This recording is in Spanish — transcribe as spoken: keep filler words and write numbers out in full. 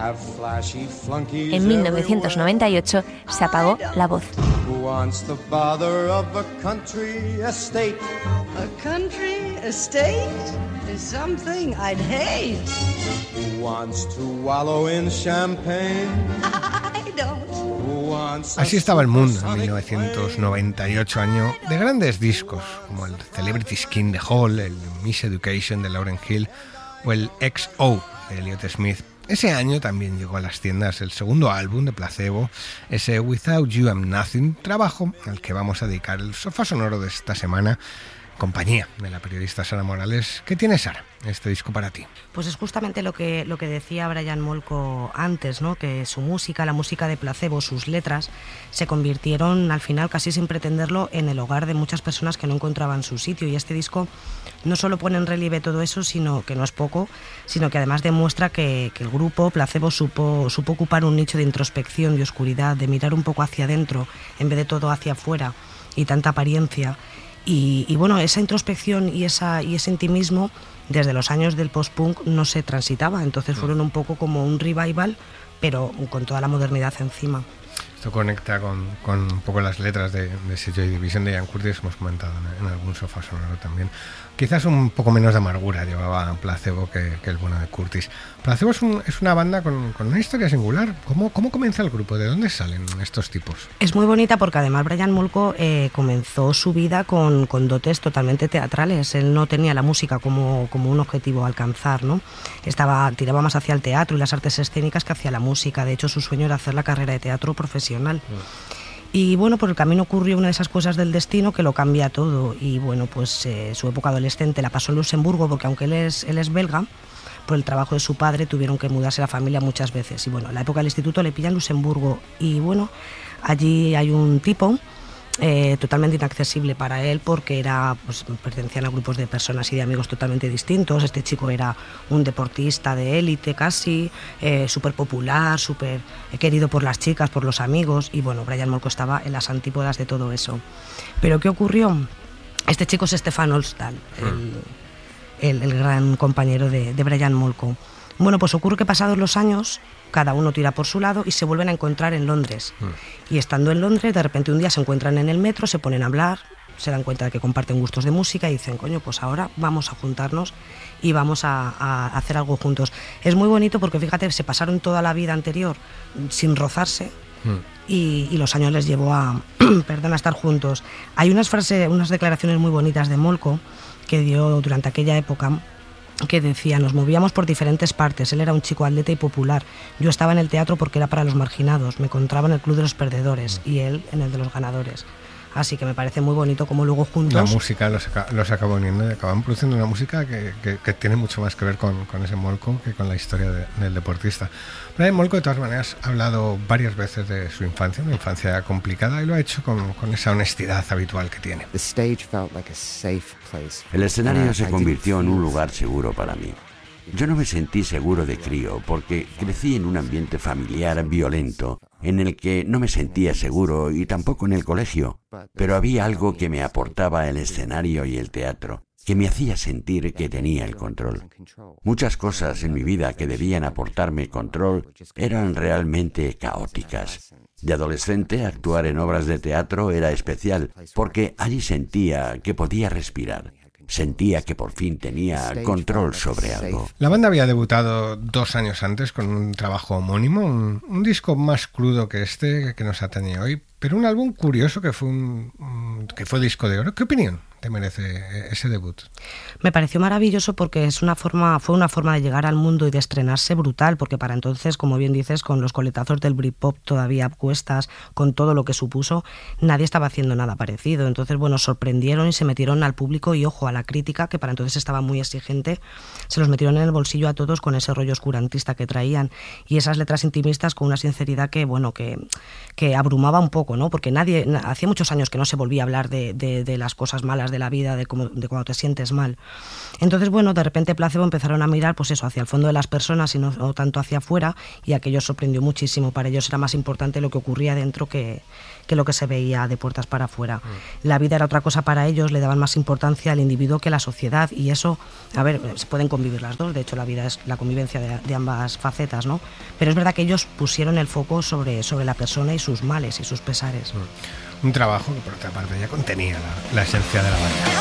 En mil novecientos noventa y ocho se apagó la voz. Who wants the bother of a country estate? A country estate is something I'd hate. Who wants to wallow in champagne? I don't. Who wants a Así estaba el mundo en supersonic mil novecientos noventa y ocho, año de grandes discos como el Celebrity Skin de Hall, el Miss Education de Lauryn Hill o el X O de Elliott Smith. Ese año también llegó a las tiendas el segundo álbum de Placebo, ese Without You I'm Nothing, trabajo al que vamos a dedicar el sofá sonoro de esta semana, compañía de la periodista Sara Morales. ¿Qué tiene, Sara, este disco para ti? Pues es justamente lo que, lo que decía Brian Molko antes, ¿no? Que su música, la música de Placebo, sus letras, se convirtieron al final, casi sin pretenderlo, en el hogar de muchas personas que no encontraban su sitio. Y este disco no solo pone en relieve todo eso, sino que no es poco, sino que además demuestra que, que el grupo Placebo supo, supo ocupar un nicho de introspección, de oscuridad, de mirar un poco hacia adentro en vez de todo hacia afuera y tanta apariencia. Y, y bueno, esa introspección y, esa, y ese intimismo desde los años del post-punk no se transitaba, entonces fueron un poco como un revival, pero con toda la modernidad encima. Esto conecta con, con un poco las letras de, de ese Joy Division de Ian Curtis, hemos comentado en, en algún sofá sonoro también. Quizás un poco menos de amargura llevaba Placebo que, que el bueno de Curtis. Placebo es, un, es una banda con, con una historia singular. ¿Cómo, ¿Cómo comienza el grupo? ¿De dónde salen estos tipos? Es muy bonita porque además Brian Molko eh, comenzó su vida con, con dotes totalmente teatrales. Él no tenía la música como, como un objetivo a alcanzar, ¿no? Estaba, tiraba más hacia el teatro y las artes escénicas que hacia la música. De hecho, su sueño era hacer la carrera de teatro profesional. Mm. Y bueno, por el camino ocurrió una de esas cosas del destino que lo cambia todo. Y bueno, pues eh, su época adolescente la pasó en Luxemburgo porque aunque él es, él es belga, por el trabajo de su padre tuvieron que mudarse la familia muchas veces. Y bueno, la época del instituto le pilla en Luxemburgo. Y bueno, allí hay un tipo eh, totalmente inaccesible para él porque era, pues, pertenecían a grupos de personas y de amigos totalmente distintos. Este chico era un deportista de élite casi, eh, súper popular, súper querido por las chicas, por los amigos, y bueno, Brian Molko estaba en las antípodas de todo eso. ¿Pero qué ocurrió? Este chico es Stefan Olstal, el, el, el gran compañero de, de Brian Molko. Bueno, pues ocurre que pasados los años, cada uno tira por su lado y se vuelven a encontrar en Londres. Mm. Y estando en Londres, de repente un día se encuentran en el metro, se ponen a hablar, se dan cuenta de que comparten gustos de música y dicen, coño, pues ahora vamos a juntarnos y vamos a, a hacer algo juntos. Es muy bonito porque, fíjate, se pasaron toda la vida anterior sin rozarse. Mm. Y, y los años les llevó a, perdón, a estar juntos. Hay unas frases, unas declaraciones muy bonitas de Molko que dio durante aquella época, que decía, nos movíamos por diferentes partes, él era un chico atleta y popular, yo estaba en el teatro porque era para los marginados, me encontraba en el club de los perdedores y él en el de los ganadores. Así que me parece muy bonito cómo luego juntos... La música los, los acabó uniendo y acaban produciendo una música que, que, que tiene mucho más que ver con, con ese Molko que con la historia de, del deportista. Brian Molko, de todas maneras, ha hablado varias veces de su infancia, una infancia complicada, y lo ha hecho con, con esa honestidad habitual que tiene. El escenario se convirtió en un lugar seguro para mí. Yo no me sentí seguro de crío porque crecí en un ambiente familiar violento en el que no me sentía seguro y tampoco en el colegio, pero había algo que me aportaba el escenario y el teatro, que me hacía sentir que tenía el control. Muchas cosas en mi vida que debían aportarme control eran realmente caóticas. De adolescente, actuar en obras de teatro era especial porque allí sentía que podía respirar. Sentía que por fin tenía control sobre algo. La banda había debutado dos años antes con un trabajo homónimo, un, un disco más crudo que este que nos atañe hoy, pero un álbum curioso que fue un, un que fue disco de oro. ¿Qué opinión te merece ese debut? Me pareció maravilloso porque es una forma, fue una forma de llegar al mundo y de estrenarse brutal, porque para entonces, como bien dices, con los coletazos del Britpop todavía a cuestas, con todo lo que supuso, nadie estaba haciendo nada parecido. Entonces, bueno, sorprendieron y se metieron al público y, ojo, a la crítica, que para entonces estaba muy exigente, se los metieron en el bolsillo a todos con ese rollo oscurantista que traían y esas letras intimistas con una sinceridad que, bueno, que, que abrumaba un poco, ¿no? Porque nadie, hacía muchos años que no se volvía a hablar de, de, de las cosas malas de la vida, de, cómo, de cuando te sientes mal. Entonces, bueno, de repente Placebo empezaron a mirar, pues eso, hacia el fondo de las personas y no, no tanto hacia afuera, y aquello sorprendió muchísimo. Para ellos era más importante lo que ocurría dentro que, que lo que se veía de puertas para afuera. Mm. La vida era otra cosa para ellos, le daban más importancia al individuo que a la sociedad, y eso, a ver, se pueden convivir las dos, de hecho la vida es la convivencia de, de ambas facetas, ¿no? Pero es verdad que ellos pusieron el foco sobre, sobre la persona y sus males y sus pesares. Mm. Un trabajo que por otra parte ya contenía la, la esencia de la banda.